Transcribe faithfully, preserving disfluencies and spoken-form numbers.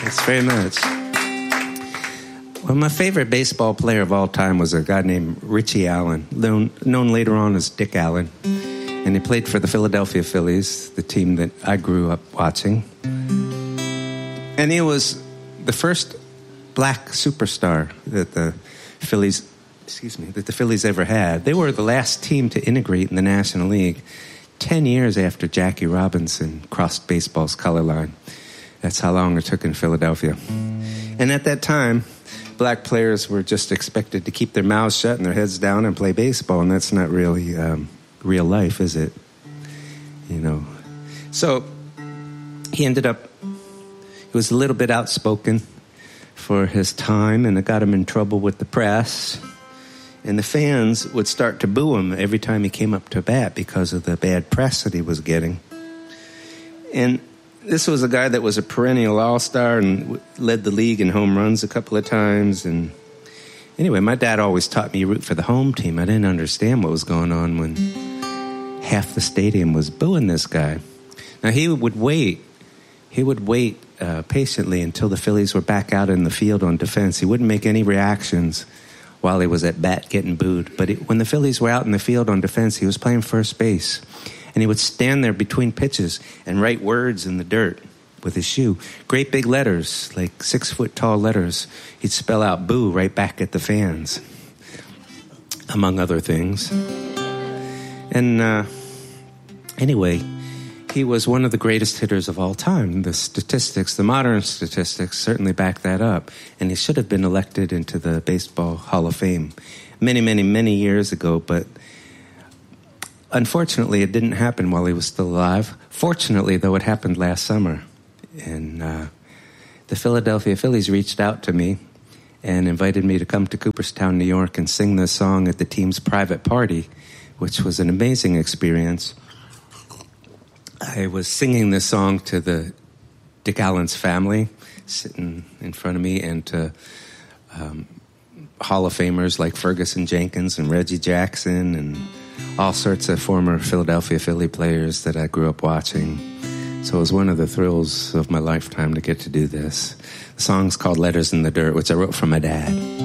Thanks very much. Well, my favorite baseball player of all time was a guy named Richie Allen, known, known later on as Dick Allen. And he played for the Philadelphia Phillies, the team that I grew up watching. And he was the first black superstar that the Phillies, excuse me, that the Phillies ever had. They were the last team to integrate in the National League ten years after Jackie Robinson crossed baseball's color line. That's how long it took in Philadelphia. And at that time, black players were just expected to keep their mouths shut and their heads down and play baseball, and that's not really um, real life, is it? You know. So he ended up, he was a little bit outspoken for his time, and it got him in trouble with the press. And the fans would start to boo him every time he came up to bat because of the bad press that he was getting. And this was a guy that was a perennial all-star and led the league in home runs a couple of times. And anyway, my dad always taught me to root for the home team. I didn't understand what was going on when half the stadium was booing this guy. Now, he would wait. He would wait uh, patiently until the Phillies were back out in the field on defense. He wouldn't make any reactions while he was at bat getting booed. But it, when the Phillies were out in the field on defense, he was playing first base. And he would stand there between pitches and write words in the dirt with his shoe. Great big letters, like six-foot-tall letters. He'd spell out boo right back at the fans, among other things. And uh, anyway, he was one of the greatest hitters of all time. The statistics, the modern statistics, certainly back that up. And he should have been elected into the Baseball Hall of Fame many, many, many years ago. But unfortunately, it didn't happen while he was still alive. Fortunately, though, it happened last summer. And uh, the Philadelphia Phillies reached out to me and invited me to come to Cooperstown, New York, and sing this song at the team's private party, which was an amazing experience. I was singing this song to the Dick Allen's family sitting in front of me, and to um, Hall of Famers like Ferguson Jenkins and Reggie Jackson and all sorts of former Philadelphia Philly players that I grew up watching. So it was one of the thrills of my lifetime to get to do this. The song's called Letters in the Dirt, which I wrote for my dad.